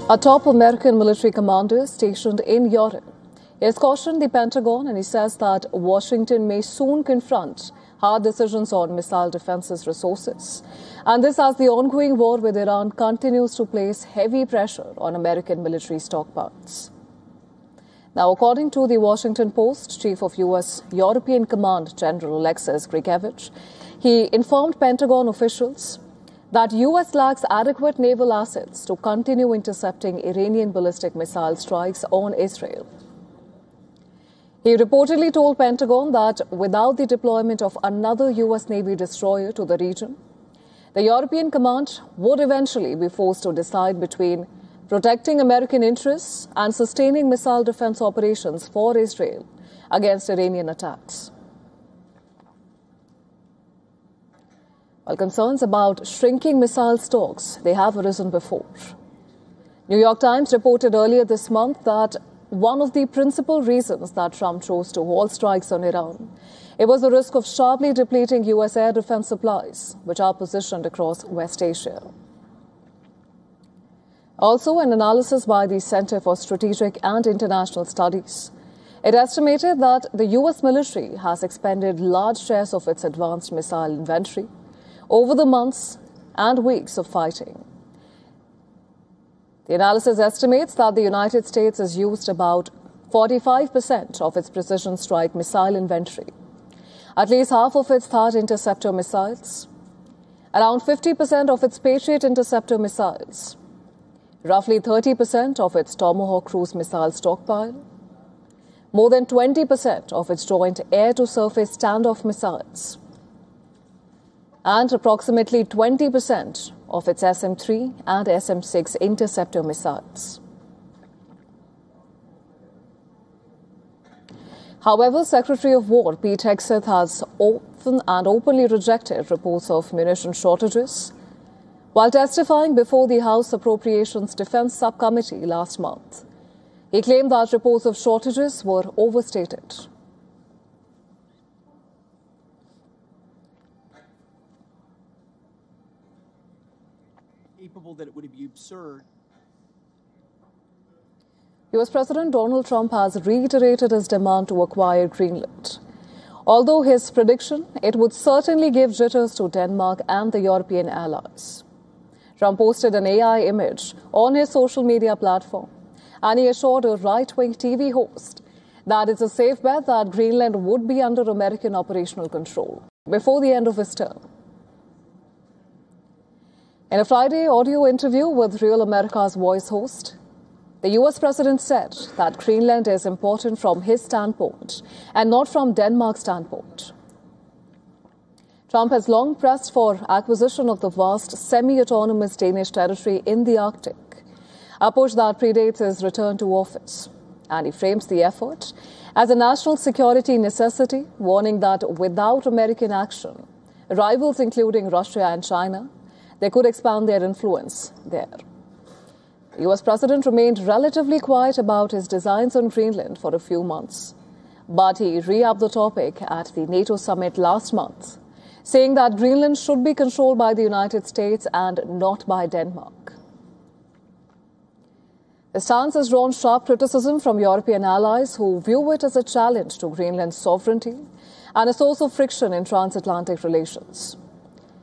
A top American military commander stationed in Europe has cautioned the Pentagon, and he says that Washington may soon confront hard decisions on missile defenses resources. And this as the ongoing war with Iran continues to place heavy pressure on American military stockpiles. Now, according to the Washington Post, Chief of U.S. European Command General Alexis Grinkevich, he informed Pentagon officials that U.S. lacks adequate naval assets to continue intercepting Iranian ballistic missile strikes on Israel. He reportedly told Pentagon that without the deployment of another U.S. Navy destroyer to the region, the European command would eventually be forced to decide between protecting American interests and sustaining missile defense operations for Israel against Iranian attacks. While concerns about shrinking missile stocks, they have arisen before. New York Times reported earlier this month that one of the principal reasons that Trump chose to halt strikes on Iran, it was the risk of sharply depleting U.S. air defense supplies, which are positioned across West Asia. Also, an analysis by the Center for Strategic and International Studies, it estimated that the U.S. military has expended large shares of its advanced missile inventory over the months and weeks of fighting. The analysis estimates that the United States has used about 45% of its precision strike missile inventory, at least half of its THAAD interceptor missiles, around 50% of its Patriot interceptor missiles, roughly 30% of its Tomahawk cruise missile stockpile, more than 20% of its joint air-to-surface standoff missiles, and approximately 20% of its SM-3 and SM-6 interceptor missiles. However, Secretary of War Pete Hegseth has often and openly rejected reports of munition shortages. While testifying before the House Appropriations Defense Subcommittee last month, he claimed that reports of shortages were overstated. That it would be absurd. U.S. President Donald Trump has reiterated his demand to acquire Greenland. Although his prediction, it would certainly give jitters to Denmark and the European allies. Trump posted an AI image on his social media platform, and he assured a right-wing TV host that it's a safe bet that Greenland would be under American operational control before the end of his term. In a Friday audio interview with Real America's Voice host, the U.S. president said that Greenland is important from his standpoint and not from Denmark's standpoint. Trump has long pressed for acquisition of the vast semi-autonomous Danish territory in the Arctic, a push that predates his return to office, and he frames the effort as a national security necessity, warning that without American action, rivals including Russia and China, they could expand their influence there. The U.S. president remained relatively quiet about his designs on Greenland for a few months, but he re-upped the topic at the NATO summit last month, saying that Greenland should be controlled by the United States and not by Denmark. The stance has drawn sharp criticism from European allies who view it as a challenge to Greenland's sovereignty and a source of friction in transatlantic relations.